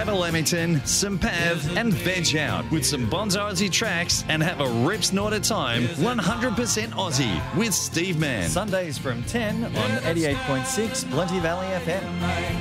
Grab a Lamington, some Pav, and veg out with some Bonzo Aussie tracks and have a rip snort of time 100% Aussie with Steve Mann. Sundays from 10 on 88.6 Plenty Valley FM.